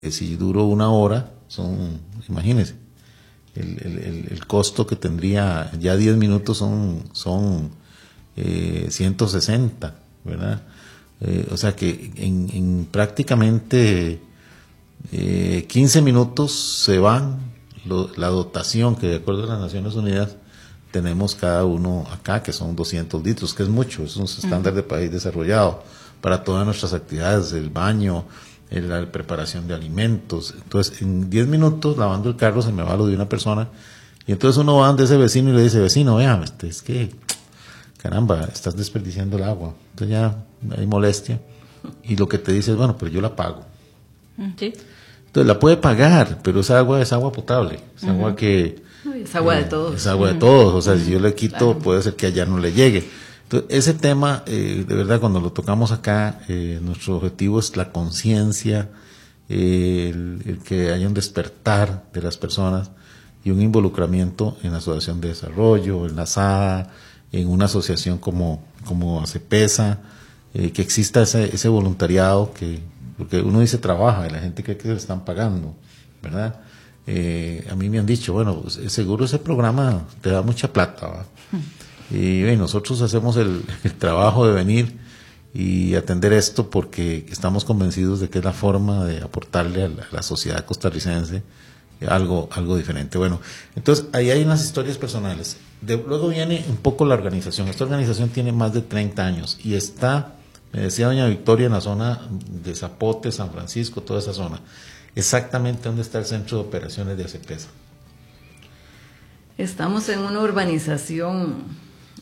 si duro 1 hora, imagínense, el costo que tendría, ya 10 minutos son 160, ¿verdad? O sea que en prácticamente 15 minutos se van la dotación que de acuerdo a las Naciones Unidas tenemos cada uno acá, que son 200 litros, que es mucho, es un estándar de país desarrollado para todas nuestras actividades, el baño, la preparación de alimentos. Entonces, en 10 minutos lavando el carro se me va lo de una persona, y entonces uno va donde ese vecino y le dice, vecino, vea, es que, caramba, estás desperdiciando el agua. Entonces ya hay molestia, y lo que te dice es, bueno, pero yo la pago. Sí. Entonces la puede pagar, pero esa agua es agua potable, es agua que... Es agua de todos. Es agua de todos, o sea, si yo le quito, puede ser que allá no le llegue. Entonces, ese tema, de verdad, cuando lo tocamos acá, nuestro objetivo es la conciencia, el que haya un despertar de las personas y un involucramiento en la asociación de desarrollo, en la SADA, en una asociación como ACEPESA, que exista ese voluntariado, porque uno dice trabaja y la gente cree que se le están pagando, ¿verdad? A mí me han dicho, bueno, seguro ese programa te da mucha plata, ¿va? Y nosotros hacemos el trabajo de venir y atender esto porque estamos convencidos de que es la forma de aportarle a la sociedad costarricense algo diferente. Bueno, entonces ahí hay unas historias personales. Luego viene un poco la organización. Esta organización tiene más de 30 años y está, me decía doña Victoria, en la zona de Zapote, San Francisco, toda esa zona. Exactamente donde está el centro de operaciones de ACEPESA. Estamos en una urbanización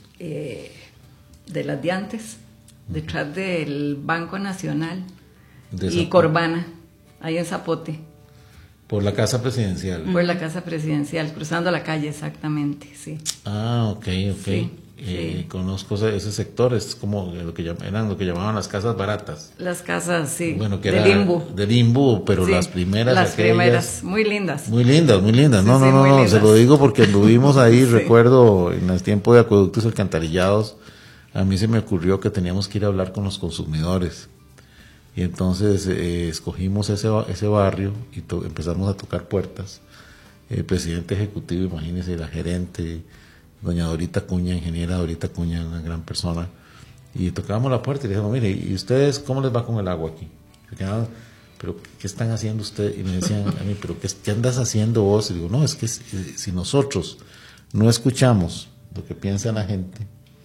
de las Diantes, detrás del Banco Nacional y Corbana, ahí en Zapote. Por la Casa Presidencial. Por la Casa Presidencial, cruzando la calle, exactamente, sí. Ah, ok. Sí. Sí. Conozco ese sector, es como lo que llamaban las casas baratas. Las casas, sí, bueno, que de limbo. De limbo, pero sí, las primeras. Las primeras, muy lindas. Muy lindas. Sí, no, lindas. Se lo digo porque anduvimos ahí, Sí. Recuerdo, en el tiempo de acueductos alcantarillados, a mí se me ocurrió que teníamos que ir a hablar con los consumidores. Y entonces escogimos ese barrio y empezamos a tocar puertas. El presidente ejecutivo, imagínese, la gerente, doña Dorita Cuña, ingeniera Dorita Cuña, una gran persona, y tocábamos la puerta y le dijimos, mire, ¿y ustedes cómo les va con el agua aquí? Se quedaban, pero ¿qué están haciendo ustedes? Y me decían a mí, pero ¿qué andas haciendo vos? Y digo, no, es que si nosotros no escuchamos lo que piensa la gente,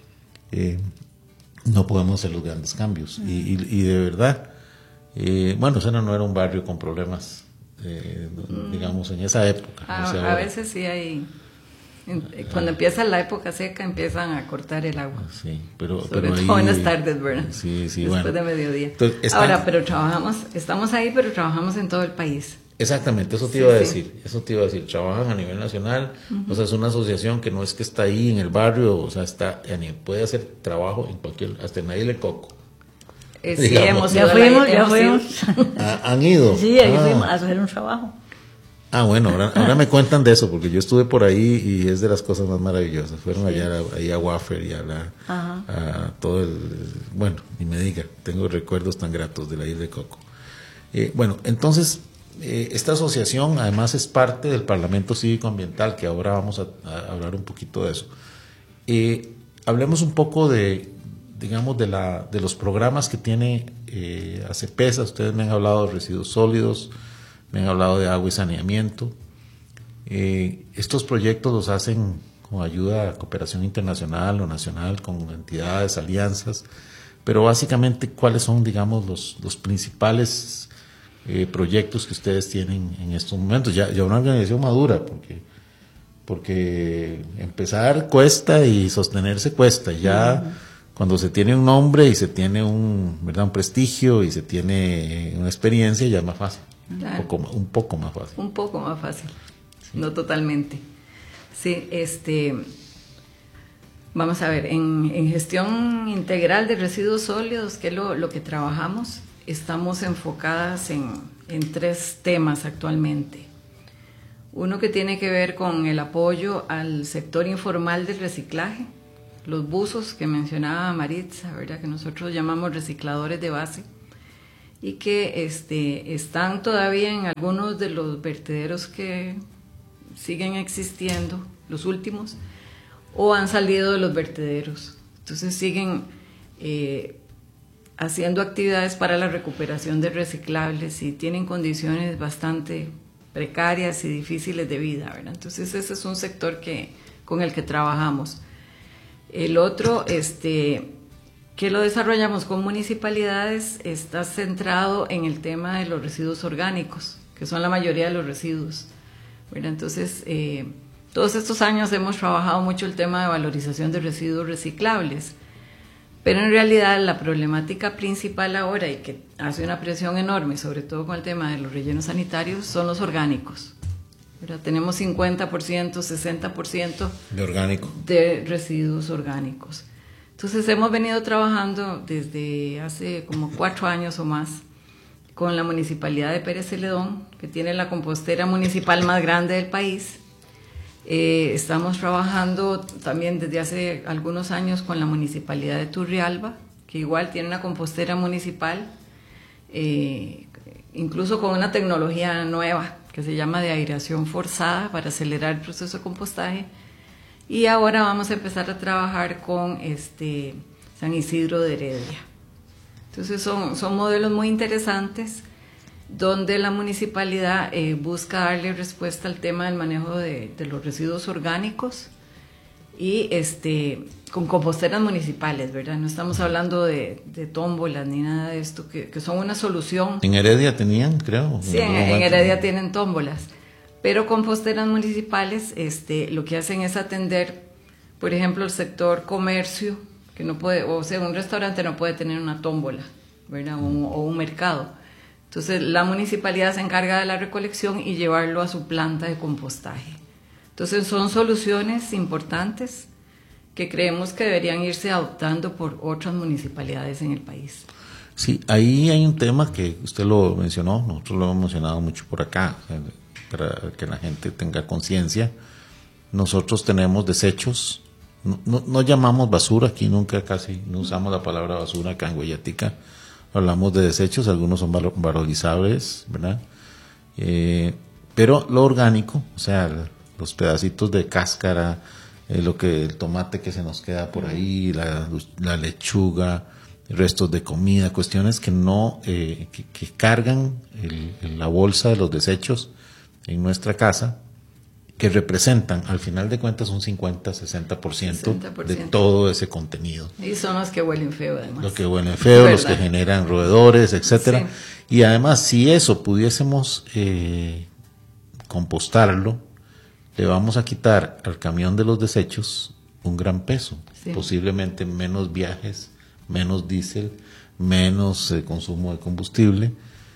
no podemos hacer los grandes cambios. Y de verdad, bueno, ese no era un barrio con problemas, digamos, en esa época. A veces sí hay... Cuando empieza la época seca empiezan a cortar el agua. Sí, pero ahí, buenas tardes, ¿verdad? Sí, después de mediodía. Entonces, ahora, pero estamos ahí, pero trabajamos en todo el país. Exactamente, eso te iba a decir, trabajan a nivel nacional, o sea, es una asociación que no es que está ahí en el barrio, o sea, puede hacer trabajo en cualquier, hasta en la isla de Coco. Sí, ya fuimos. ¿Han ido? Sí, ahí fuimos a hacer un trabajo. Bueno, ahora me cuentan de eso, porque yo estuve por ahí y es de las cosas más maravillosas. Fueron ahí a Wafer y a todo bueno, ni me diga, tengo recuerdos tan gratos de la isla de Coco. Bueno, entonces, esta asociación además es parte del Parlamento Cívico Ambiental, que ahora vamos a hablar un poquito de eso. Hablemos un poco digamos, de los programas que tiene ACEPESA. Ustedes me han hablado de residuos sólidos, me han hablado de agua y saneamiento. Estos proyectos los hacen con ayuda a cooperación internacional o nacional, con entidades, alianzas, pero básicamente, ¿cuáles son, digamos, los principales proyectos que ustedes tienen en estos momentos? Ya una organización madura, porque empezar cuesta y sostenerse cuesta. Ya cuando se tiene un nombre y se tiene un prestigio y se tiene una experiencia, ya es más fácil. Claro. Un poco más fácil. Un poco más fácil, sí. No totalmente. Sí, vamos a ver, en gestión integral de residuos sólidos, que es lo que trabajamos, estamos enfocadas en 3 temas actualmente. Uno que tiene que ver con el apoyo al sector informal del reciclaje, los buzos que mencionaba Maritza, ¿verdad? Que nosotros llamamos recicladores de base. y que están todavía en algunos de los vertederos que siguen existiendo, los últimos, o han salido de los vertederos. Entonces siguen haciendo actividades para la recuperación de reciclables y tienen condiciones bastante precarias y difíciles de vida, ¿verdad? Entonces ese es un sector con el que trabajamos. El otro, que lo desarrollamos con municipalidades, está centrado en el tema de los residuos orgánicos, que son la mayoría de los residuos, ¿verdad? Entonces, todos estos años hemos trabajado mucho el tema de valorización de residuos reciclables, pero en realidad la problemática principal ahora, y que hace una presión enorme, sobre todo con el tema de los rellenos sanitarios, son los orgánicos, ¿verdad? Tenemos 50%, 60% de residuos orgánicos. Entonces hemos venido trabajando desde hace como 4 años o más con la Municipalidad de Pérez Celedón, que tiene la compostera municipal más grande del país. Estamos trabajando también desde hace algunos años con la Municipalidad de Turrialba, que igual tiene una compostera municipal, incluso con una tecnología nueva que se llama de aireación forzada para acelerar el proceso de compostaje. Y ahora vamos a empezar a trabajar con San Isidro de Heredia. Entonces son modelos muy interesantes donde la municipalidad busca darle respuesta al tema del manejo de los residuos orgánicos y con composteras municipales, ¿verdad? No estamos hablando de tómbolas ni nada de esto, que son una solución. En Heredia tenían, creo. Sí, en Heredia tienen tómbolas. Pero composteras municipales lo que hacen es atender, por ejemplo, el sector comercio, que no puede, o sea, un restaurante no puede tener una tómbola, ¿verdad? O un mercado. Entonces, la municipalidad se encarga de la recolección y llevarlo a su planta de compostaje. Entonces, son soluciones importantes que creemos que deberían irse adoptando por otras municipalidades en el país. Sí, ahí hay un tema que usted lo mencionó, nosotros lo hemos mencionado mucho por acá, o sea, para que la gente tenga conciencia. Nosotros tenemos desechos, no llamamos basura, aquí nunca casi no usamos la palabra basura, acá en Huellatica hablamos de desechos, algunos son valorizables, ¿verdad? Pero lo orgánico, o sea, los pedacitos de cáscara, el tomate que se nos queda por ahí, la lechuga, restos de comida, cuestiones que no que cargan la bolsa de los desechos en nuestra casa, que representan al final de cuentas un 50-60% de todo ese contenido. Y son los que huelen feo, además. Los que huelen feo, los que generan roedores, etcétera. Sí. Y además, si eso pudiésemos compostarlo, le vamos a quitar al camión de los desechos un gran peso, sí. Posiblemente menos viajes, menos diésel, menos consumo de combustible,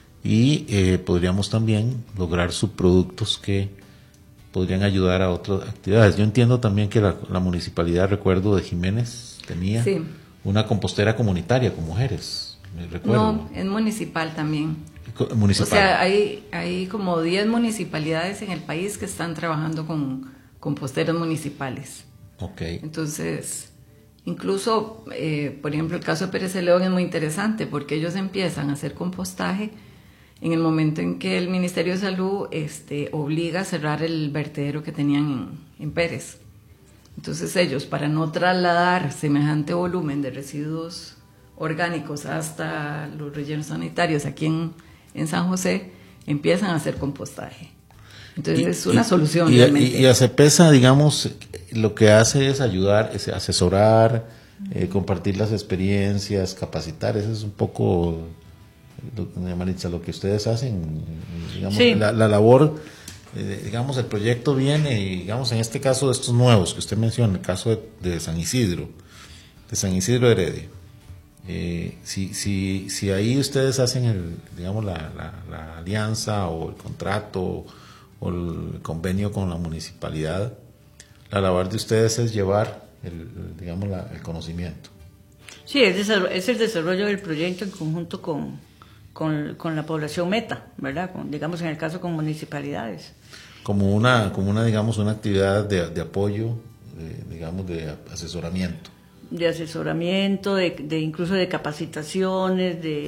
y podríamos también lograr subproductos que podrían ayudar a otras actividades. Yo entiendo también que la municipalidad, recuerdo, de Jiménez tenía sí. Una compostera comunitaria con mujeres, me recuerdo. No, es municipal también. Municipal. O sea, hay como 10 municipalidades en el país que están trabajando con composteras municipales. Okay. Entonces, incluso, por ejemplo, el caso de Pérez Celedón es muy interesante porque ellos empiezan a hacer compostaje en el momento en que el Ministerio de Salud obliga a cerrar el vertedero que tenían en Pérez. Entonces ellos, para no trasladar semejante volumen de residuos orgánicos hasta los rellenos sanitarios aquí en San José, empiezan a hacer compostaje. Entonces es una solución realmente. Y ACEPESA, digamos, lo que hace es ayudar, es asesorar, compartir las experiencias, capacitar. Eso es un poco, Maritza, lo que ustedes hacen, digamos, sí. la labor, digamos, el proyecto viene, y digamos, en este caso de estos nuevos que usted menciona, el caso de San Isidro de Heredia. Si ahí ustedes hacen digamos la alianza o el contrato o el convenio con la municipalidad, la labor de ustedes es llevar el conocimiento. Sí, es el desarrollo del proyecto en conjunto con la población meta, ¿verdad? Digamos, en el caso con municipalidades. Como una digamos, una actividad de apoyo, digamos, de asesoramiento. De asesoramiento, de incluso de capacitaciones, de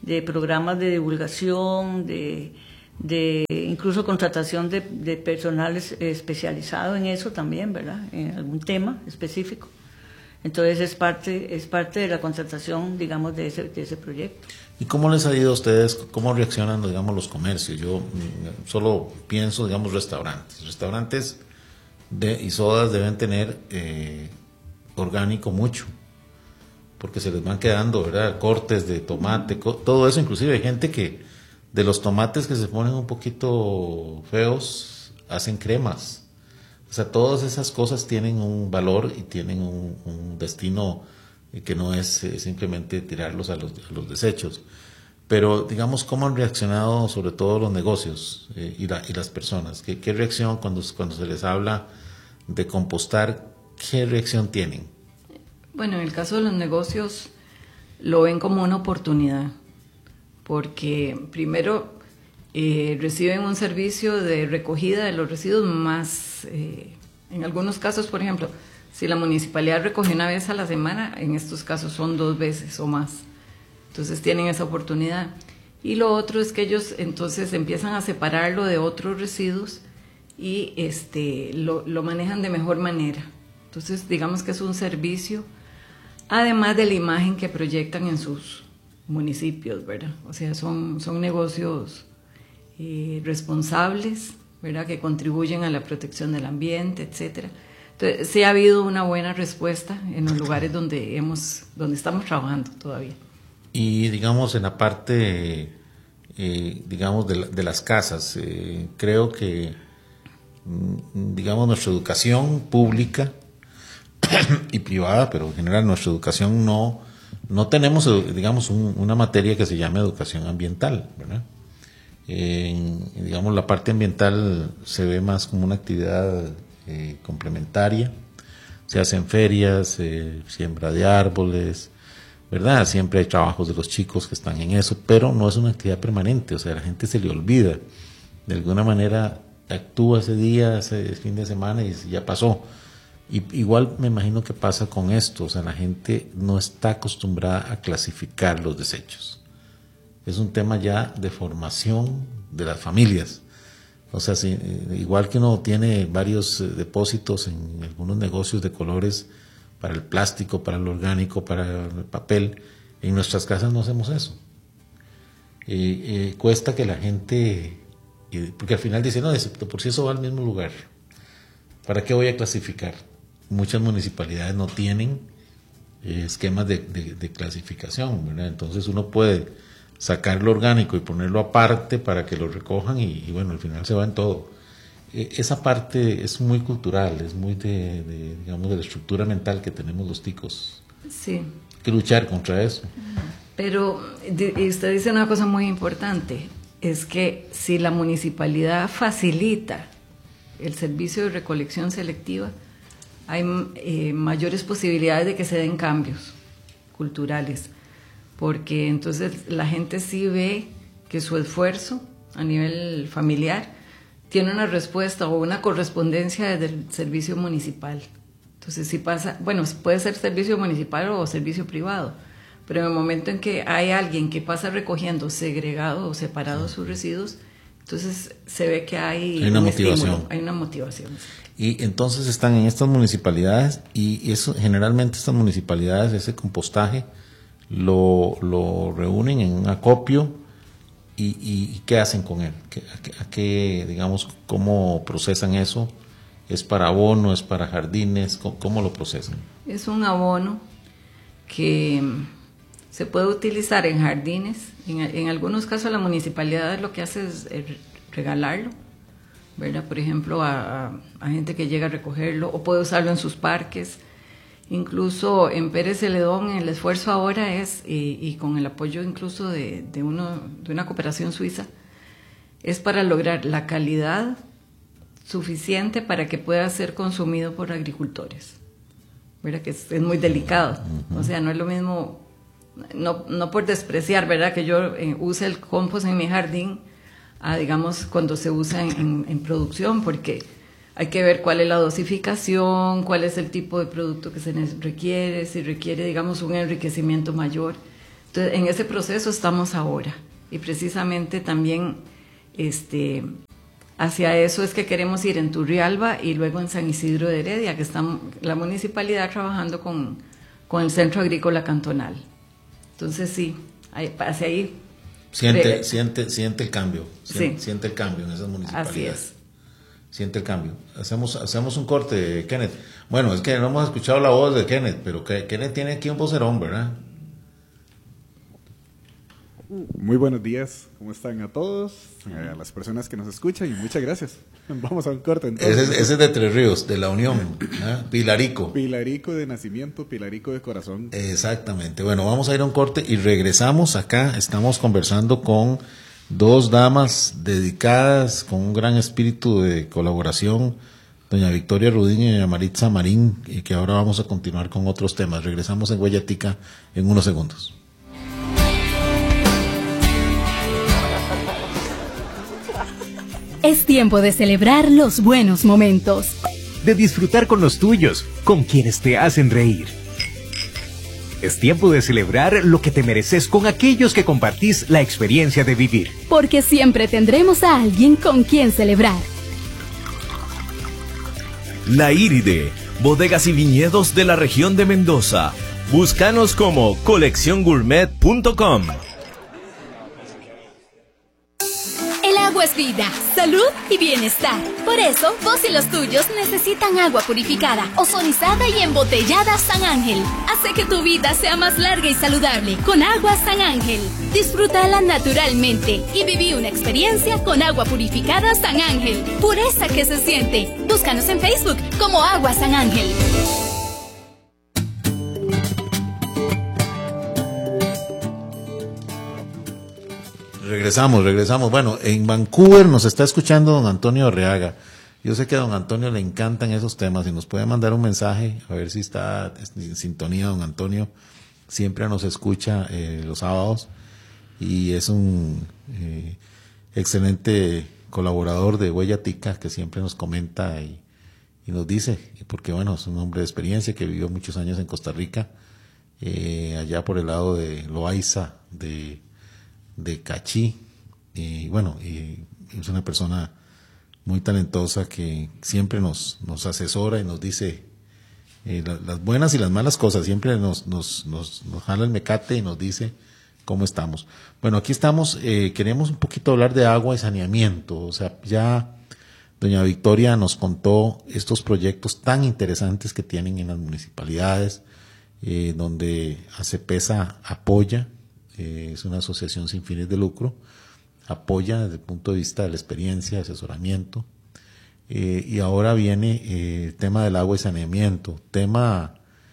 programas de divulgación, de incluso contratación de personal especializado en eso también, ¿verdad? En algún tema específico. Entonces es parte de la contratación, digamos, de ese proyecto. ¿Y cómo les ha ido a ustedes? ¿Cómo reaccionan, digamos, los comercios? Yo solo pienso, digamos, restaurantes y sodas deben tener orgánico mucho, porque se les van quedando, ¿verdad? Cortes de tomate, todo eso. Inclusive hay gente que de los tomates que se ponen un poquito feos hacen cremas. O sea, todas esas cosas tienen un valor y tienen un destino que no es simplemente tirarlos a los desechos. Pero, digamos, ¿cómo han reaccionado sobre todo los negocios y las personas? ¿Qué reacción cuando se les habla de compostar? ¿Qué reacción tienen? Bueno, en el caso de los negocios lo ven como una oportunidad, porque primero reciben un servicio de recogida de los residuos más, en algunos casos, por ejemplo, si la municipalidad recoge una vez a la semana, en estos casos son 2 veces o más. Entonces tienen esa oportunidad. Y lo otro es que ellos entonces empiezan a separarlo de otros residuos y lo manejan de mejor manera. Entonces digamos que es un servicio, además de la imagen que proyectan en sus municipios, ¿verdad? O sea, son negocios responsables, ¿verdad? Que contribuyen a la protección del ambiente, etcétera. Entonces, sí ha habido una buena respuesta en los lugares donde estamos trabajando todavía. Y digamos en la parte, digamos de las casas, creo que, digamos, nuestra educación pública y privada, pero en general nuestra educación no tenemos, digamos, una materia que se llama educación ambiental, ¿verdad? Digamos, la parte ambiental se ve más como una actividad complementaria. Se hacen ferias, siembra de árboles, ¿verdad? Siempre hay trabajos de los chicos que están en eso, pero no es una actividad permanente. O sea, a la gente se le olvida. De alguna manera actúa ese día, ese fin de semana y ya pasó. Y igual me imagino que pasa con esto. O sea, la gente no está acostumbrada a clasificar los desechos. Es un tema ya de formación de las familias. O sea, igual que uno tiene varios depósitos en algunos negocios de colores para el plástico, para el orgánico, para el papel, en nuestras casas no hacemos eso. Cuesta que la gente, porque al final dice, no, por si eso va al mismo lugar, ¿para qué voy a clasificar? Muchas municipalidades no tienen esquemas de clasificación, ¿verdad? Entonces uno puede sacar lo orgánico y ponerlo aparte para que lo recojan y bueno, al final se va en todo. Esa parte es muy cultural, es muy digamos, de la estructura mental que tenemos los ticos. Sí. Hay que luchar contra eso. Pero usted dice una cosa muy importante, es que si la municipalidad facilita el servicio de recolección selectiva, hay mayores posibilidades de que se den cambios culturales, porque entonces la gente sí ve que su esfuerzo a nivel familiar tiene una respuesta o una correspondencia desde el servicio municipal. Entonces si pasa, bueno, puede ser servicio municipal o servicio privado, pero en el momento en que hay alguien que pasa recogiendo segregado o separado sus residuos, entonces se ve que hay una motivación. Estímulo, hay una motivación. Y entonces están en estas municipalidades y eso, generalmente estas municipalidades, ese compostaje lo reúnen en un acopio y ¿qué hacen con él? ¿A qué, digamos, cómo procesan eso? ¿Es para abono? ¿Es para jardines? ¿Cómo lo procesan? Es un abono que se puede utilizar en jardines. En algunos casos la municipalidad lo que hace es regalarlo, ¿verdad? Por ejemplo, a gente que llega a recogerlo, o puede usarlo en sus parques. Incluso en Pérez Celedón el esfuerzo ahora es, y con el apoyo incluso de una cooperación suiza, es para lograr la calidad suficiente para que pueda ser consumido por agricultores, ¿verdad? Que es muy delicado. O sea, no es lo mismo, no por despreciar, ¿verdad? Que yo use el compost en mi jardín a, digamos, cuando se usa en producción, porque hay que ver cuál es la dosificación, cuál es el tipo de producto que se requiere, si requiere, digamos, un enriquecimiento mayor. Entonces, en ese proceso estamos ahora y precisamente también hacia eso es que queremos ir en Turrialba y luego en San Isidro de Heredia, que está la municipalidad trabajando con el Centro Agrícola Cantonal. Entonces sí, hacia ahí. Siente el cambio, sí. Siente el cambio en esas municipalidades. Así es. Siente el cambio. Hacemos un corte, Kenneth. Bueno, es que no hemos escuchado la voz de Kenneth, pero Kenneth tiene aquí un vocerón, ¿verdad? Muy buenos días, ¿cómo están a todos? A las personas que nos escuchan y muchas gracias. Vamos a un corte entonces. Ese es de Tres Ríos, de la Unión, ¿eh? Pilarico. Pilarico de nacimiento, Pilarico de corazón. Exactamente. Bueno, vamos a ir a un corte y regresamos acá. Estamos conversando con dos damas dedicadas, con un gran espíritu de colaboración, doña Victoria Rudín y doña Maritza Marín, y que ahora vamos a continuar con otros temas. Regresamos en Huella Tica en unos segundos. Es tiempo de celebrar los buenos momentos. De disfrutar con los tuyos, con quienes te hacen reír. Es tiempo de celebrar lo que te mereces con aquellos que compartís la experiencia de vivir. Porque siempre tendremos a alguien con quien celebrar. La Iride, bodegas y viñedos de la región de Mendoza. Búscanos como colecciongourmet.com. El agua es vida, salud y bienestar. Por eso, vos y los tuyos necesitan agua purificada, ozonizada y embotellada San Ángel. Hace que tu vida sea más larga y saludable con agua San Ángel. Disfrútala naturalmente y viví una experiencia con agua purificada San Ángel. Pureza que se siente. Búscanos en Facebook como Agua San Ángel. Regresamos. Bueno, en Vancouver nos está escuchando don Antonio Arriaga. Yo sé que a don Antonio le encantan esos temas y nos puede mandar un mensaje, a ver si está en sintonía don Antonio. Siempre nos escucha los sábados y es un excelente colaborador de Huella Tica que siempre nos comenta y nos dice, porque bueno, es un hombre de experiencia que vivió muchos años en Costa Rica, allá por el lado de Loaiza, de Cachí, y bueno, y es una persona muy talentosa que siempre nos asesora y nos dice las buenas y las malas cosas, siempre nos jala el mecate y nos dice cómo estamos. Bueno, aquí estamos, queremos un poquito hablar de agua y saneamiento, o sea, ya doña Victoria nos contó estos proyectos tan interesantes que tienen en las municipalidades, donde ACEPESA apoya. Es una asociación sin fines de lucro, apoya desde el punto de vista de la experiencia, asesoramiento, y ahora viene el tema del agua y saneamiento, tema,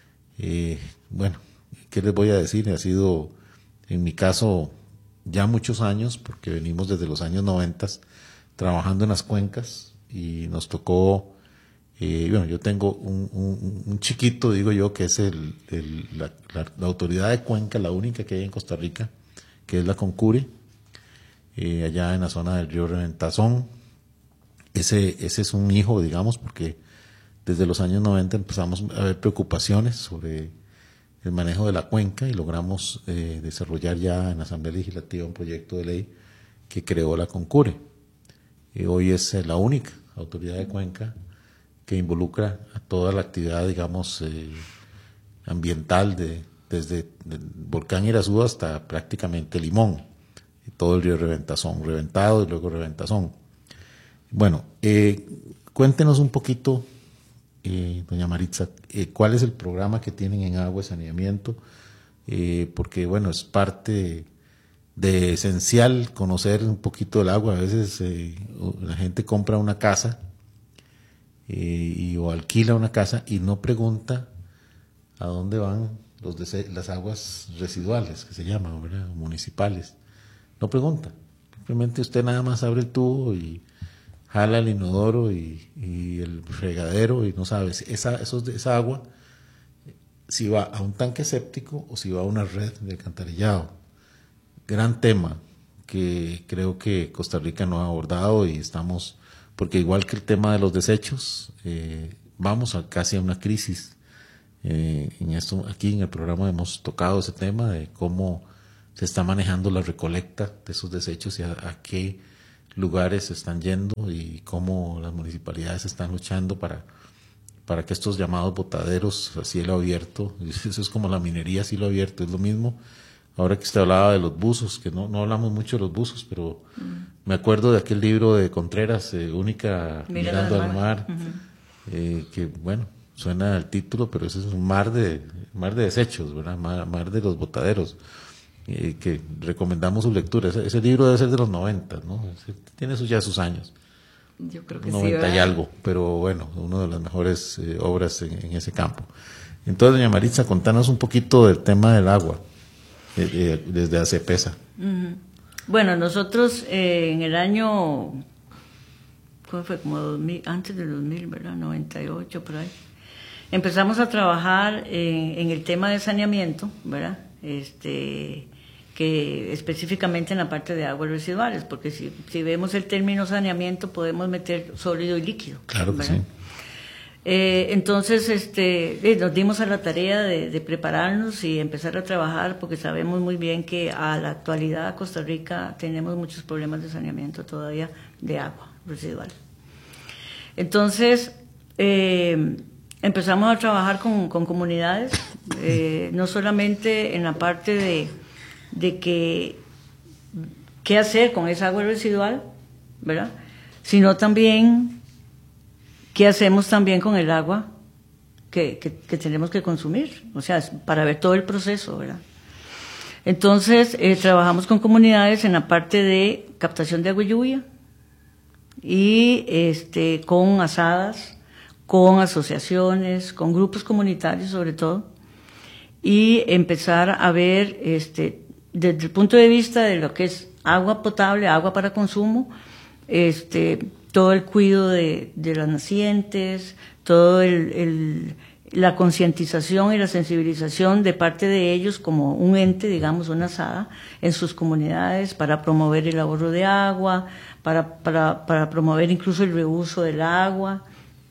bueno, ¿qué les voy a decir? Ha sido, en mi caso, ya muchos años, porque venimos desde los años 90 trabajando en las cuencas, y nos tocó, bueno, yo tengo un chiquito, digo yo, que es la autoridad de cuenca, la única que hay en Costa Rica, que es la Concure, allá en la zona del río Reventazón. Ese es un hijo, digamos, porque desde los años 90 empezamos a ver preocupaciones sobre el manejo de la cuenca y logramos desarrollar ya en la Asamblea Legislativa un proyecto de ley que creó la Concure. Hoy es la única autoridad de cuenca que involucra a toda la actividad, digamos, ambiental, desde el volcán Irazú hasta prácticamente Limón, y todo el río Reventazón, Reventado y luego Reventazón. Bueno, cuéntenos un poquito, doña Maritza, cuál es el programa que tienen en agua y saneamiento, porque bueno, es parte de esencial conocer un poquito del agua. A veces la gente compra una casa o alquila una casa y no pregunta a dónde van las aguas residuales, que se llaman, ¿verdad? Municipales. No pregunta. Simplemente usted nada más abre el tubo y jala el inodoro y el fregadero y no sabe esa agua si va a un tanque séptico o si va a una red de alcantarillado. Gran tema que creo que Costa Rica no ha abordado y estamos, porque igual que el tema de los desechos, vamos casi a una crisis. En esto, aquí en el programa hemos tocado ese tema de cómo se está manejando la recolecta de esos desechos y a qué lugares se están yendo y cómo las municipalidades están luchando para que estos llamados botaderos a cielo abierto, eso es como la minería a cielo abierto, es lo mismo. Ahora que usted hablaba de los buzos, que no hablamos mucho de los buzos, pero me acuerdo de aquel libro de Contreras, Única mirando al mar, que bueno, suena el título, pero ese es un mar de desechos, ¿verdad? Mar de los botaderos, que recomendamos su lectura. Ese libro debe ser de los 90, ¿no? Tiene ya sus años. Yo creo que 90 y algo, pero bueno, una de las mejores obras en ese campo. Entonces, doña Maritza, contanos un poquito del tema del agua, desde ACPESA. Bueno, nosotros en el año, ¿cómo fue? Como 2000, antes del 2000, ¿verdad? 98, por ahí. Empezamos a trabajar en el tema de saneamiento, ¿verdad? Que específicamente en la parte de aguas residuales, porque si vemos el término saneamiento podemos meter sólido y líquido. Claro que ¿verdad? sí. Entonces nos dimos a la tarea de prepararnos y empezar a trabajar, porque sabemos muy bien que a la actualidad Costa Rica tenemos muchos problemas de saneamiento todavía de agua residual. Entonces empezamos a trabajar con comunidades, no solamente en la parte de qué hacer con esa agua residual, ¿verdad? Sino también qué hacemos también con el agua que tenemos que consumir, o sea, para ver todo el proceso, ¿verdad? Entonces, trabajamos con comunidades en la parte de captación de agua y lluvia y con asadas, con asociaciones, con grupos comunitarios sobre todo, y empezar a ver desde el punto de vista de lo que es agua potable, agua para consumo, todo el cuidado de las nacientes, todo la concientización y la sensibilización de parte de ellos como un ente, digamos, una asada, en sus comunidades para promover el ahorro de agua, para promover incluso el reuso del agua.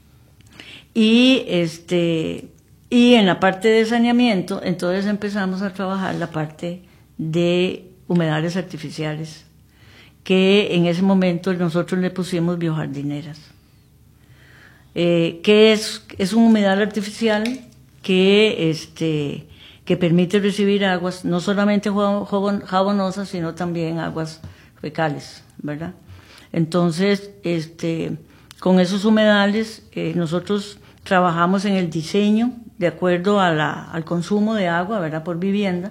Y en la parte de saneamiento, entonces empezamos a trabajar la parte de humedales artificiales, que en ese momento nosotros le pusimos biojardineras. Que es un humedal artificial que permite recibir aguas, no solamente jabonosas, sino también aguas fecales, ¿verdad? Entonces, con esos humedales, nosotros trabajamos en el diseño de acuerdo al consumo de agua, ¿verdad?, por vivienda,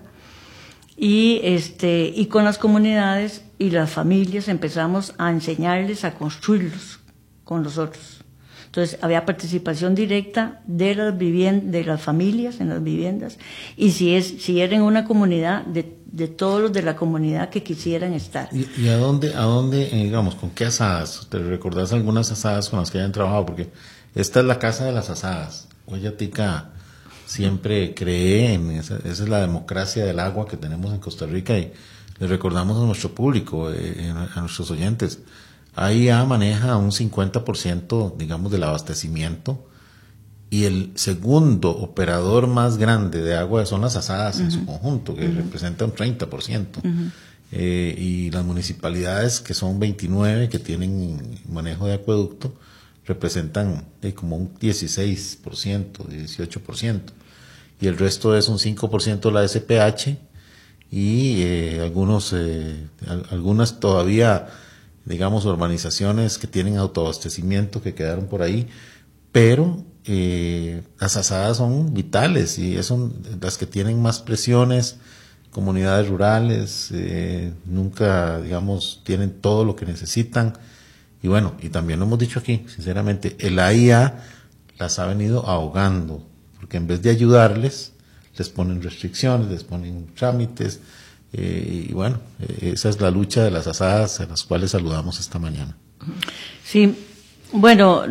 y con las comunidades y las familias empezamos a enseñarles a construirlos con nosotros. Entonces había participación directa de las familias en las viviendas, y si era en una comunidad, de todos los de la comunidad que quisieran estar. ¿Y a dónde, digamos, con qué asadas? ¿Te recordás algunas asadas con las que hayan trabajado? Porque esta es la casa de las asadas. Huellatica siempre cree en esa es la democracia del agua que tenemos en Costa Rica, y le recordamos a nuestro público, a nuestros oyentes. AIA maneja un 50%, digamos, del abastecimiento, y el segundo operador más grande de agua son las asadas en su conjunto, que representa un 30%. Y las municipalidades, que son 29, que tienen manejo de acueducto, representan como un 16%, 18%. Y el resto es un 5% la SPH, y algunas todavía, digamos, urbanizaciones que tienen autoabastecimiento que quedaron por ahí, pero las asadas son vitales y son las que tienen más presiones. Comunidades rurales nunca, digamos, tienen todo lo que necesitan, y bueno, y también lo hemos dicho aquí, sinceramente, el AIA las ha venido ahogando, porque en vez de ayudarles, les ponen restricciones, les ponen trámites, y bueno, esa es la lucha de las asadas, a las cuales saludamos esta mañana. Sí, bueno,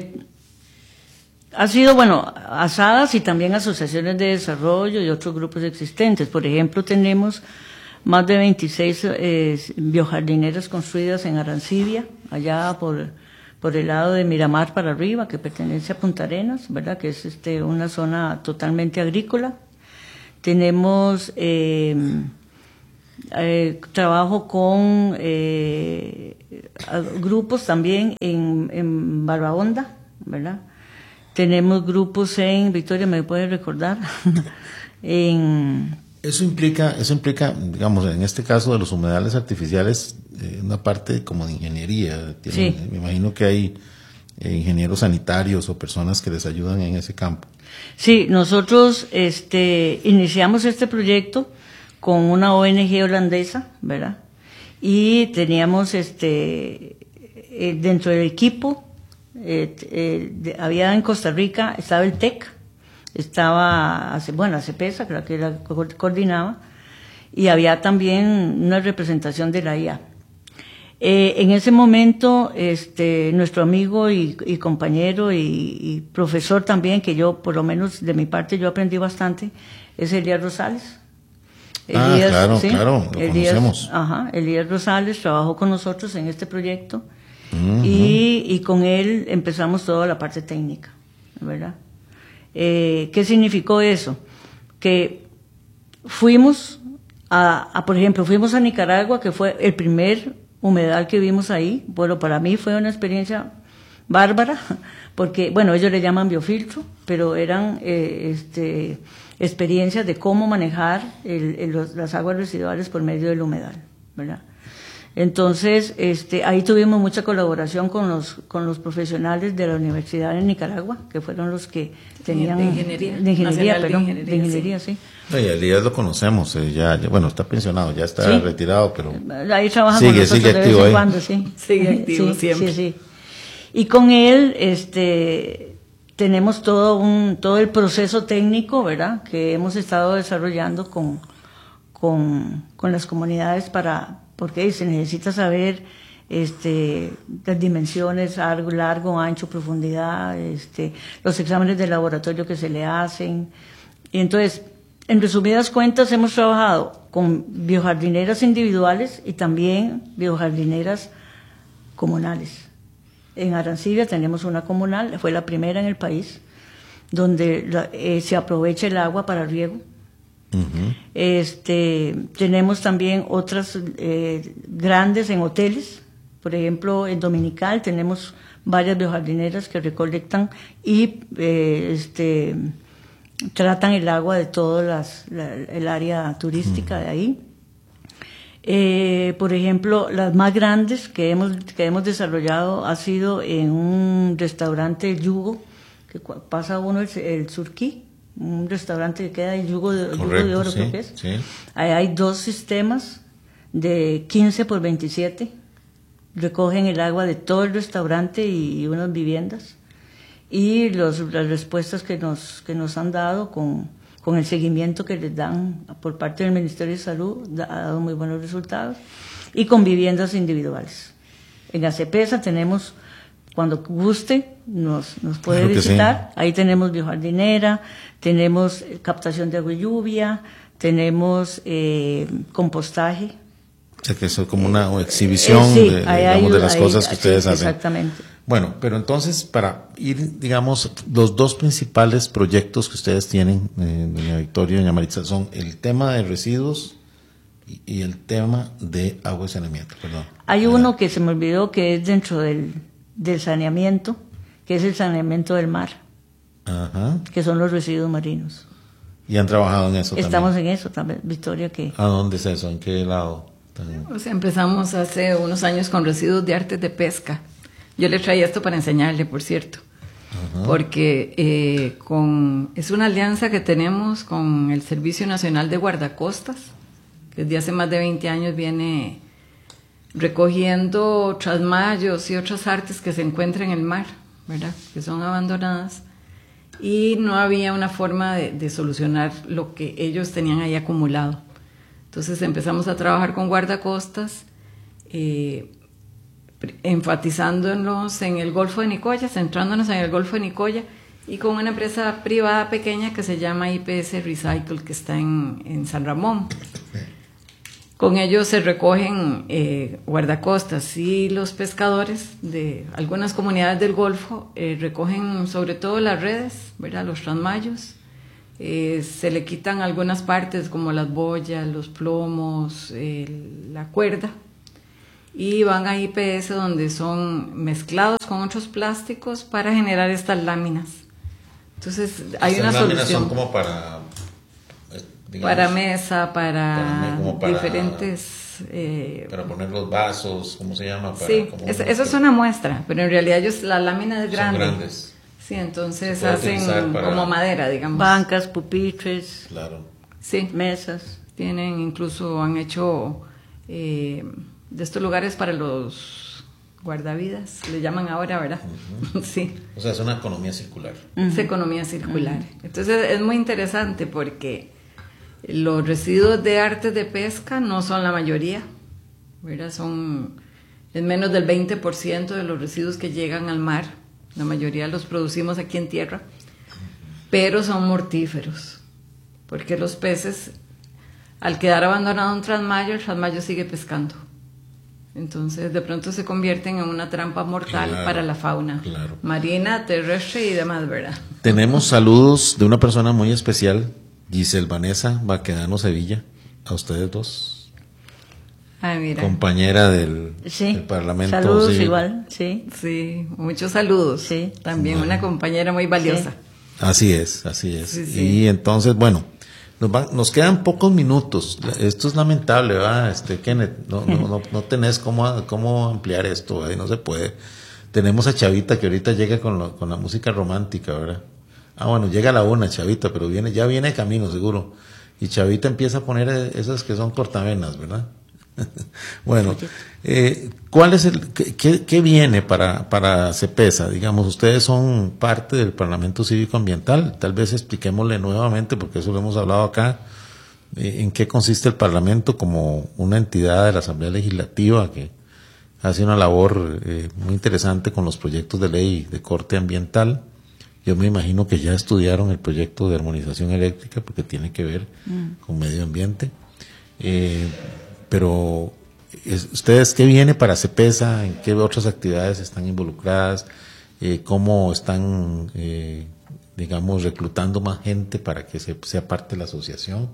ha sido, asadas y también asociaciones de desarrollo y otros grupos existentes. Por ejemplo, tenemos más de 26 biojardineras construidas en Arancibia, allá por el lado de Miramar para arriba, que pertenece a Punta Arenas, ¿verdad?, que es una zona totalmente agrícola. Tenemos trabajo con grupos también en Barrahonda, ¿verdad? Tenemos grupos en Victoria, ¿me puede recordar? Eso implica, digamos, en este caso de los humedales artificiales, una parte como de ingeniería. Sí. Me imagino que hay ingenieros sanitarios o personas que les ayudan en ese campo. Sí, nosotros iniciamos este proyecto con una ONG holandesa, ¿verdad? Y teníamos dentro del equipo, había en Costa Rica, estaba el TEC, estaba ACPESA, creo que la coordinaba, y había también una representación de la IA. En ese momento, nuestro amigo y compañero y profesor también, que yo, por lo menos de mi parte, yo aprendí bastante, es Elías Rosales. Claro, ¿sí? lo conocemos. Elías Rosales trabajó con nosotros en este proyecto y con él empezamos toda la parte técnica, ¿verdad? ¿Qué significó eso? Que fuimos por ejemplo, fuimos a Nicaragua, que fue el primer humedal que vimos ahí. Bueno, para mí fue una experiencia bárbara, porque, bueno, ellos le llaman biofiltro, pero eran experiencias de cómo manejar las aguas residuales por medio del humedal, ¿verdad? Entonces, ahí tuvimos mucha colaboración con los profesionales de la Universidad de Nicaragua, que fueron los que tenían... De ingeniería, sí. Y Elías lo conocemos, bueno, está pensionado, ya está retirado, pero... Ahí trabaja con nosotros sigue de activo vez en ahí. cuando, sí. Sigue activo siempre. Sí. Y con él, tenemos todo el proceso técnico, ¿verdad?, que hemos estado desarrollando con las comunidades porque se necesita saber las dimensiones, largo, ancho, profundidad, los exámenes de laboratorio que se le hacen. Y entonces, en resumidas cuentas, hemos trabajado con biojardineras individuales y también biojardineras comunales. En Arancibia tenemos una comunal, fue la primera en el país, donde se aprovecha el agua para riego. Tenemos también otras grandes en hoteles, por ejemplo en Dominical tenemos varias biojardineras que recolectan y tratan el agua de todo el área turística de ahí. Por ejemplo, las más grandes que hemos desarrollado ha sido en un restaurante Yugo, que pasa uno el Surquí, un restaurante que queda en Yugo de Oro, sí, creo que es. Sí. Ahí hay 2 sistemas de 15 por 27, recogen el agua de todo el restaurante y unas viviendas, y las respuestas que nos han dado con el seguimiento que les dan por parte del Ministerio de Salud ha dado muy buenos resultados, y con viviendas individuales. En ACPESA tenemos, cuando guste, nos puede Claro que visitar. sí. Ahí tenemos biojardinera, tenemos captación de agua y lluvia, tenemos compostaje. O sea, que eso es como una exhibición de las cosas que ustedes hacen. Exactamente. Bueno, pero entonces, para ir, digamos, los 2 principales proyectos que ustedes tienen, doña Victoria y doña Maritza, son el tema de residuos y el tema de agua y saneamiento. Perdón. Hay uno que se me olvidó, que es dentro del saneamiento, que es el saneamiento del mar, que son los residuos marinos. ¿Y han trabajado en eso Estamos también? en eso también, Victoria. ¿A dónde es eso? ¿En qué lado? O sea, empezamos hace unos años con residuos de artes de pesca. Yo le traía esto para enseñarle, por cierto, porque es una alianza que tenemos con el Servicio Nacional de Guardacostas, que desde hace más de 20 años viene recogiendo trasmayos y otras artes que se encuentran en el mar, ¿verdad?, que son abandonadas, y no había una forma de solucionar lo que ellos tenían ahí acumulado. Entonces empezamos a trabajar con guardacostas, enfatizándonos en el Golfo de Nicoya, centrándonos en el Golfo de Nicoya, y con una empresa privada pequeña que se llama IPS Recycle, que está en San Ramón. Con ellos se recogen guardacostas, y los pescadores de algunas comunidades del Golfo recogen sobre todo las redes, ¿verdad?, los trasmayos, se le quitan algunas partes como las boyas, los plomos, la cuerda, y van a IPS donde son mezclados con otros plásticos para generar estas láminas. Entonces hay una solución. Las láminas son como para, digamos, para mesa, para diferentes... para poner los vasos, ¿cómo se llama? Sí, eso es una muestra, pero en realidad la lámina es grande. Son grandes. Sí, entonces hacen como madera, digamos. Bancas, pupitres, claro. Sí, mesas. Tienen, incluso han hecho de estos lugares para los guardavidas, le llaman ahora, ¿verdad? Uh-huh. Sí. O sea, es una economía circular. Es economía circular. Entonces es muy interesante porque los residuos de artes de pesca no son la mayoría, ¿verdad? Es menos del 20% de los residuos que llegan al mar. La mayoría los producimos aquí en tierra, pero son mortíferos, porque los peces, al quedar abandonado un trasmayo, el trasmayo sigue pescando. Entonces, de pronto se convierten en una trampa mortal para la fauna marina, terrestre y demás, ¿verdad? Tenemos saludos de una persona muy especial, Giselle Vanessa Baquedano Sevilla, a ustedes dos. Ay, mira. Compañera del Parlamento. Saludos igual, sí. Sí, muchos saludos. Sí. También una compañera muy valiosa. Sí. Así es. Sí. Y entonces, bueno, nos quedan pocos minutos. Esto es lamentable, ¿verdad? Kenneth, no tenés cómo ampliar esto, ¿verdad? No se puede. Tenemos a Chavita que ahorita llega con la música romántica, ¿verdad? Bueno, llega a la 1 Chavita, pero ya viene de camino, seguro. Y Chavita empieza a poner esas que son cortavenas, ¿verdad? Bueno, ¿cuál es qué viene para CEPESA? Digamos, ustedes son parte del Parlamento Cívico Ambiental, tal vez expliquémosle nuevamente, porque eso lo hemos hablado acá, en qué consiste el Parlamento como una entidad de la Asamblea Legislativa que hace una labor muy interesante con los proyectos de ley de corte ambiental. Yo me imagino que ya estudiaron el proyecto de armonización eléctrica porque tiene que ver con medio ambiente. Pero ustedes, ¿qué viene para CEPESA? ¿En qué otras actividades están involucradas? ¿Cómo están, digamos, reclutando más gente para que sea parte de la asociación?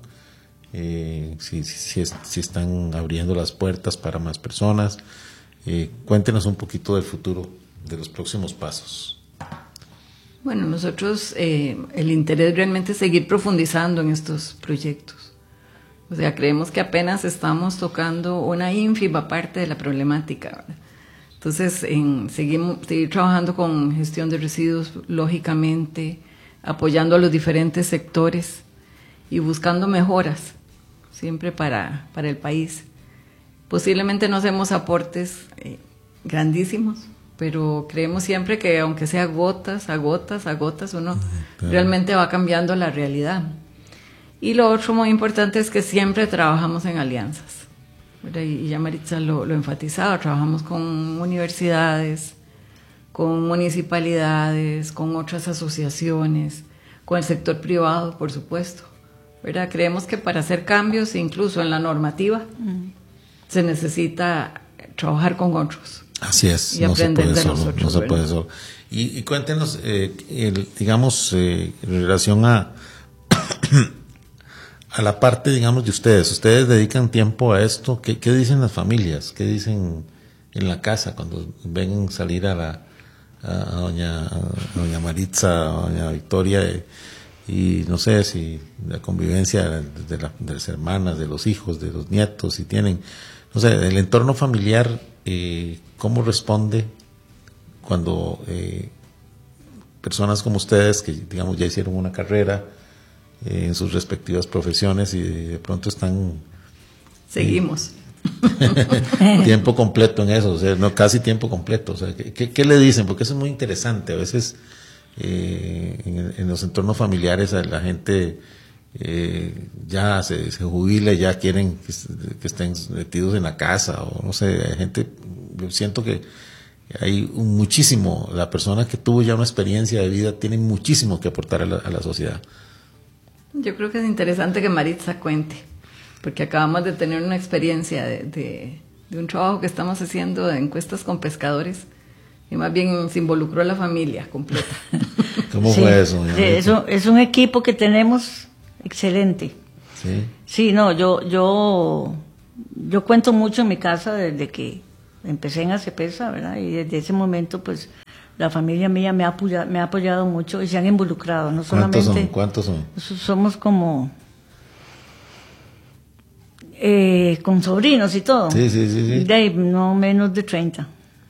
Si están abriendo las puertas para más personas. Cuéntenos un poquito del futuro, de los próximos pasos. Bueno, nosotros el interés realmente es seguir profundizando en estos proyectos. O sea, creemos que apenas estamos tocando una ínfima parte de la problemática, ¿verdad? Entonces, seguir trabajando con gestión de residuos, lógicamente, apoyando a los diferentes sectores y buscando mejoras, siempre para el país. Posiblemente no hacemos aportes grandísimos, pero creemos siempre que aunque sea gotas a gotas, uno realmente va cambiando la realidad. Y lo otro muy importante es que siempre trabajamos en alianzas, ¿verdad? Y ya Maritza lo enfatizaba, trabajamos con universidades, con municipalidades, con otras asociaciones, con el sector privado, por supuesto, ¿verdad? Creemos que para hacer cambios, incluso en la normativa, se necesita trabajar con otros. Así es, y aprender de nosotros. No se puede solo. Y cuéntenos, digamos, en relación a la parte, digamos, de ustedes dedican tiempo a esto. ¿Qué dicen las familias? ¿Qué dicen en la casa cuando ven salir a doña Maritza, a doña Victoria, y no sé si la convivencia de las hermanas, de los hijos, de los nietos, si tienen, no sé, el entorno familiar, cómo responde cuando personas como ustedes, que digamos ya hicieron una carrera en sus respectivas profesiones y de pronto están... Seguimos. Tiempo completo en eso, o sea, no casi tiempo completo. O sea, ¿qué le dicen? Porque eso es muy interesante. A veces en los entornos familiares la gente ya se jubila, ya quieren que estén metidos en la casa, o no sé, hay gente, yo siento que hay muchísimo, la persona que tuvo ya una experiencia de vida tiene muchísimo que aportar a la sociedad. Yo creo que es interesante que Maritza cuente, porque acabamos de tener una experiencia de un trabajo que estamos haciendo de encuestas con pescadores, y más bien se involucró la familia completa. ¿Cómo fue eso? Eso es un equipo que tenemos excelente. Sí. Sí, no, yo cuento mucho en mi casa desde que empecé en ACPESA, ¿verdad? Y desde ese momento, pues, la familia mía me ha apoyado mucho y se han involucrado, no solamente... ¿Cuántos son? Somos como... con sobrinos y todo. Sí. De ahí, no menos de 30.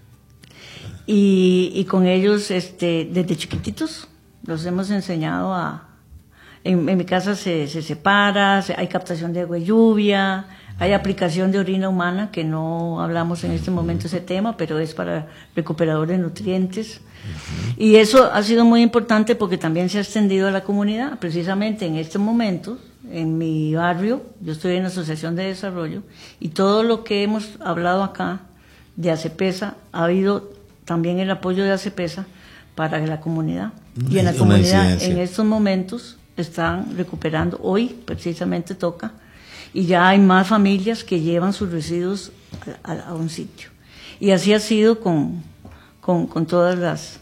Y con ellos, desde chiquititos, los hemos enseñado a... En mi casa se separa, hay captación de agua y lluvia, hay aplicación de orina humana, que no hablamos en este momento ese tema, pero es para recuperador de nutrientes. Y eso ha sido muy importante porque también se ha extendido a la comunidad. Precisamente en este momento, en mi barrio, yo estoy en la Asociación de Desarrollo, y todo lo que hemos hablado acá de ACPESA, ha habido también el apoyo de ACPESA para la comunidad. Y en la comunidad, en estos momentos, están recuperando. Hoy precisamente toca, y ya hay más familias que llevan sus residuos a un sitio. Y así ha sido con todas las...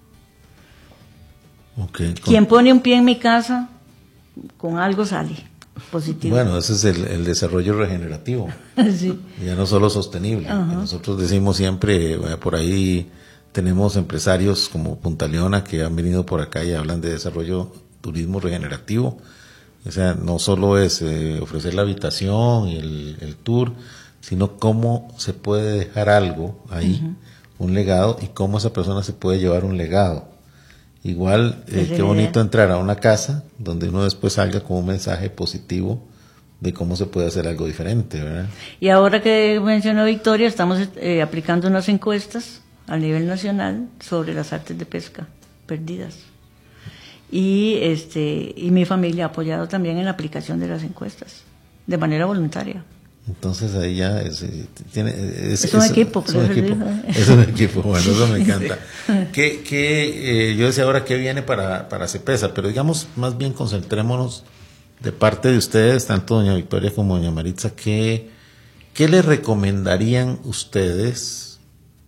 Quien pone un pie en mi casa, con algo sale positivo. Bueno, ese es el desarrollo regenerativo. Sí. Ya no solo sostenible. Nosotros decimos siempre, por ahí tenemos empresarios como Punta Leona que han venido por acá y hablan de desarrollo turismo regenerativo. O sea, no solo es ofrecer la habitación y el tour, sino cómo se puede dejar algo ahí, un legado, y cómo esa persona se puede llevar un legado. Igual, qué bonito entrar a una casa donde uno después salga con un mensaje positivo de cómo se puede hacer algo diferente, ¿verdad? Y ahora que mencionó Victoria, estamos aplicando unas encuestas a nivel nacional sobre las artes de pesca perdidas. Y mi familia ha apoyado también en la aplicación de las encuestas, de manera voluntaria. Entonces ahí ya es un equipo. Es un equipo, bueno, eso me encanta. Yo decía ahora qué viene para CEPESA, pero digamos, más bien concentrémonos de parte de ustedes, tanto doña Victoria como doña Maritza, ¿qué le recomendarían ustedes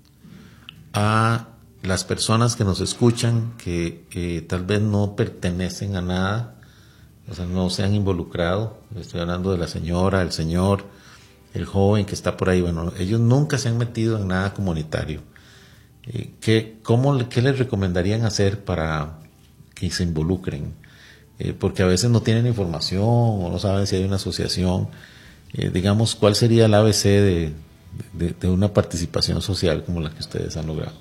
a las personas que nos escuchan que tal vez no pertenecen a nada, o sea, no se han involucrado? Estoy hablando de la señora, el señor, el joven que está por ahí. Bueno, ellos nunca se han metido en nada comunitario. ¿Qué les recomendarían hacer para que se involucren? Porque a veces no tienen información o no saben si hay una asociación. Digamos, ¿cuál sería el ABC de una participación social como la que ustedes han logrado?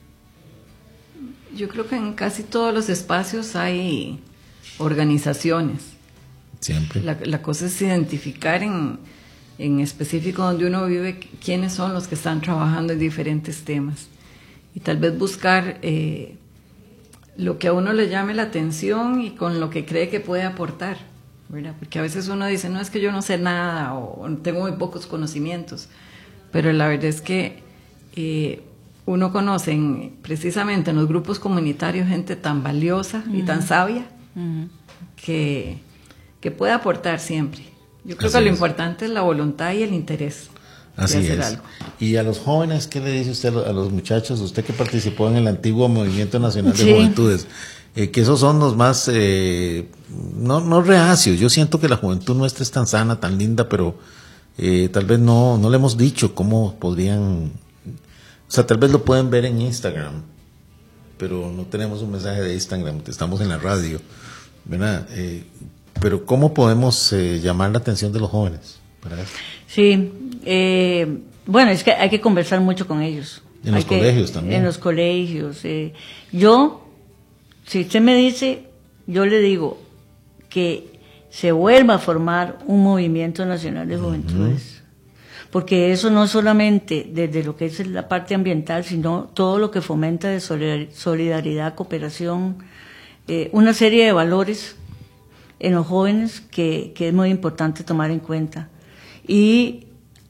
Yo creo que en casi todos los espacios hay organizaciones. Siempre. La cosa es identificar en específico donde uno vive quiénes son los que están trabajando en diferentes temas. Y tal vez buscar lo que a uno le llame la atención y con lo que cree que puede aportar, ¿verdad? Porque a veces uno dice, no, es que yo no sé nada o tengo muy pocos conocimientos. Pero la verdad es que uno conoce precisamente en los grupos comunitarios gente tan valiosa y tan sabia que puede aportar siempre. Yo creo que lo importante es la voluntad y el interés de hacer algo. Y a los jóvenes, ¿qué le dice usted a los muchachos? Usted que participó en el antiguo Movimiento Nacional de Juventudes, que esos son los más, no reacios. Yo siento que la juventud nuestra es tan sana, tan linda, pero tal vez no le hemos dicho cómo podrían... O sea, tal vez lo pueden ver en Instagram, pero no tenemos un mensaje de Instagram, estamos en la radio, ¿verdad? Pero ¿cómo podemos llamar la atención de los jóvenes para eso? Sí, bueno, es que hay que conversar mucho con ellos. En los colegios también. En los colegios. Yo, si usted me dice, yo le digo que se vuelva a formar un movimiento nacional de juventudes. Porque eso no solamente desde lo que es la parte ambiental, sino todo lo que fomenta de solidaridad, cooperación, una serie de valores en los jóvenes que es muy importante tomar en cuenta. Y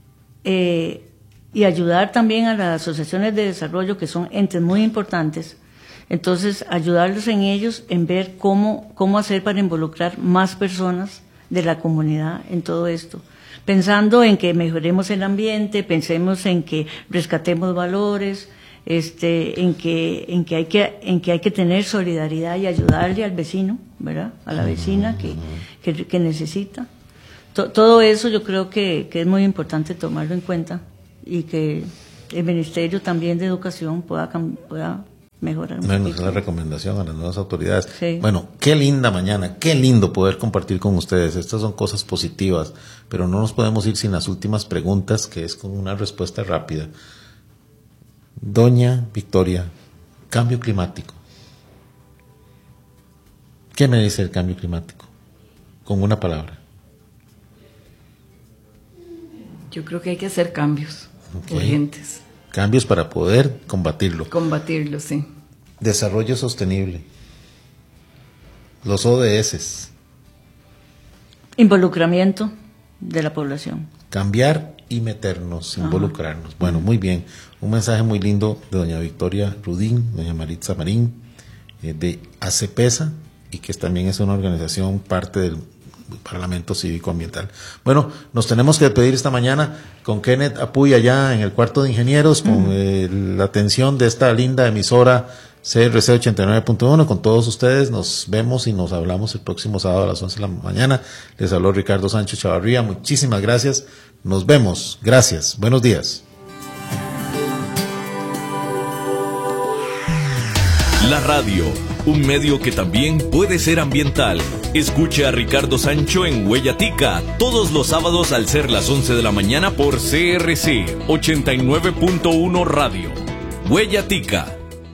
ayudar también a las asociaciones de desarrollo, que son entes muy importantes. Entonces, ayudarlos en ellos, en ver cómo hacer para involucrar más personas de la comunidad en todo esto. Pensando en que mejoremos el ambiente, pensemos en que rescatemos valores, en que hay que tener solidaridad y ayudarle al vecino, ¿verdad? A la vecina que necesita. Todo eso yo creo que es muy importante tomarlo en cuenta y que el Ministerio también de Educación pueda mejorar. Bueno, es la recomendación a las nuevas autoridades. Sí. Bueno, qué linda mañana, qué lindo poder compartir con ustedes. Estas son cosas positivas, pero no nos podemos ir sin las últimas preguntas, que es con una respuesta rápida. Doña Victoria, cambio climático. ¿Qué me dice el cambio climático? Con una palabra. Yo creo que hay que hacer cambios urgentes. Cambios para poder combatirlo. Combatirlo, sí. Desarrollo sostenible. Los ODS. Involucramiento de la población. Cambiar y meternos, involucrarnos. Bueno, muy bien. Un mensaje muy lindo de doña Victoria Rudín, doña Maritza Marín, de ACPESA, y que también es una organización parte del Parlamento Cívico Ambiental. Bueno, nos tenemos que despedir esta mañana con Kenneth Apuy allá en el cuarto de ingenieros, con la atención de esta linda emisora CRC 89.1. Con todos ustedes nos vemos y nos hablamos el próximo sábado a las 11 de la mañana. Les habló Ricardo Sánchez Chavarría. Muchísimas gracias. Nos vemos. Gracias. Buenos días. La radio, un medio que también puede ser ambiental. Escuche a Ricardo Sancho en Huellatica todos los sábados al ser las 11 de la mañana por CRC 89.1 Radio. Huellatica.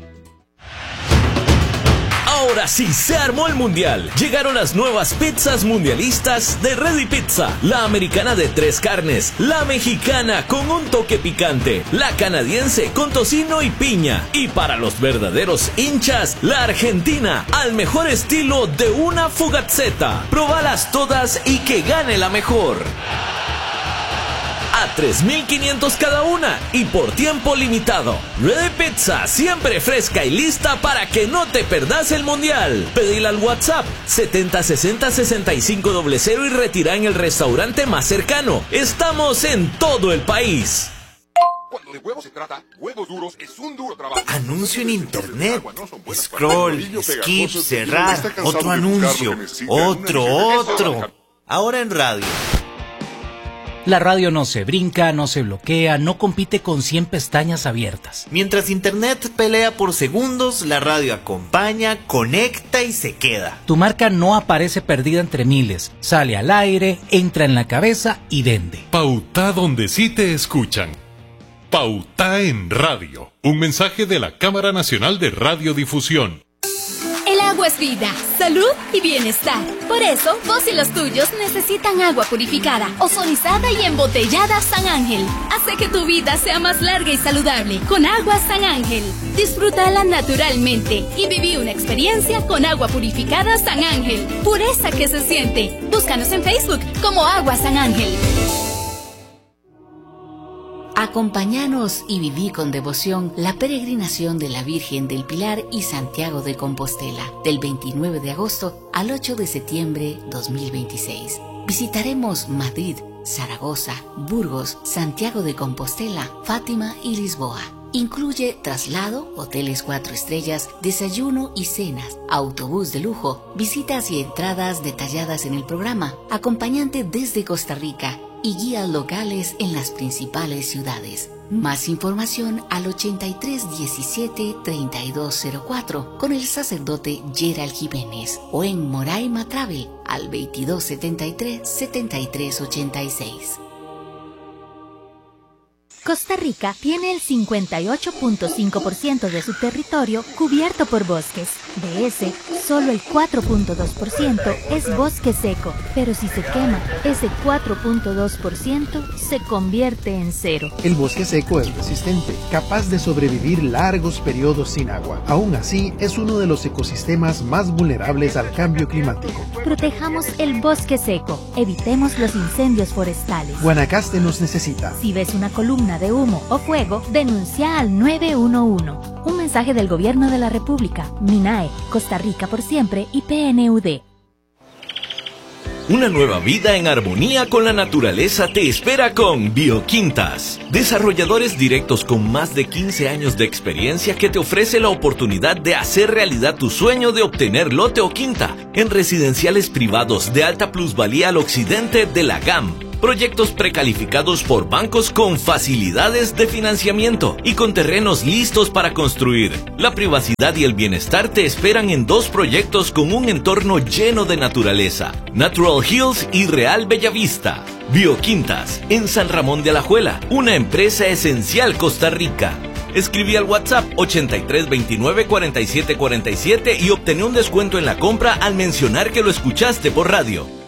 Ahora sí se armó el mundial. Llegaron las nuevas pizzas mundialistas de Ready Pizza. La americana de 3 carnes, la mexicana con un toque picante, la canadiense con tocino y piña. Y para los verdaderos hinchas, la argentina al mejor estilo de una fugazzetta. Probalas todas y que gane la mejor. A 3.500 cada una y por tiempo limitado. Ready Pizza, siempre fresca y lista para que no te perdas el mundial. Pedila al WhatsApp 7060-6500 y retira en el restaurante más cercano. Estamos en todo el país. Cuando de huevos se trata, Huevos Duros es un duro trabajo. Anuncio en internet. Scroll, skip, cerrar. Otro anuncio. Otro. Ahora en radio. La radio no se brinca, no se bloquea, no compite con 100 pestañas abiertas. Mientras internet pelea por segundos, la radio acompaña, conecta y se queda. Tu marca no aparece perdida entre miles, sale al aire, entra en la cabeza y vende. Pauta donde sí te escuchan. Pauta en radio. Un mensaje de la Cámara Nacional de Radiodifusión. El agua es vida, salud y bienestar. Por eso, vos y los tuyos necesitan agua purificada, ozonizada y embotellada San Ángel. Hace que tu vida sea más larga y saludable con agua San Ángel. Disfrútala naturalmente y viví una experiencia con agua purificada San Ángel. Pureza que se siente. Búscanos en Facebook como Agua San Ángel. Acompáñanos y viví con devoción la peregrinación de la Virgen del Pilar y Santiago de Compostela, del 29 de agosto al 8 de septiembre 2026. Visitaremos Madrid, Zaragoza, Burgos, Santiago de Compostela, Fátima y Lisboa. Incluye traslado, hoteles 4 estrellas, desayuno y cenas, autobús de lujo, visitas y entradas detalladas en el programa, acompañante desde Costa Rica y guías locales en las principales ciudades. Más información al 8317-3204 con el sacerdote Gerald Jiménez o en Moraima Travel al 2273-7386. Costa Rica tiene el 58.5% de su territorio cubierto por bosques. De ese, solo el 4.2% es bosque seco, pero si se quema, ese 4.2% se convierte en cero. El bosque seco es resistente, capaz de sobrevivir largos periodos sin agua. Aún así, es uno de los ecosistemas más vulnerables al cambio climático. Protejamos el bosque seco, evitemos los incendios forestales. Guanacaste nos necesita. Si ves una columna de humo o fuego, denuncia al 911. Un mensaje del Gobierno de la República, MINAE, Costa Rica por siempre y PNUD. Una nueva vida en armonía con la naturaleza te espera con Bioquintas. Desarrolladores directos con más de 15 años de experiencia que te ofrece la oportunidad de hacer realidad tu sueño de obtener lote o quinta en residenciales privados de alta plusvalía al occidente de la GAM. Proyectos precalificados por bancos con facilidades de financiamiento y con terrenos listos para construir. La privacidad y el bienestar te esperan en 2 proyectos con un entorno lleno de naturaleza: Natural Hills y Real Bellavista. Bioquintas, en San Ramón de Alajuela, una empresa esencial Costa Rica. Escribí al WhatsApp 8329-4747 y obtené un descuento en la compra al mencionar que lo escuchaste por radio.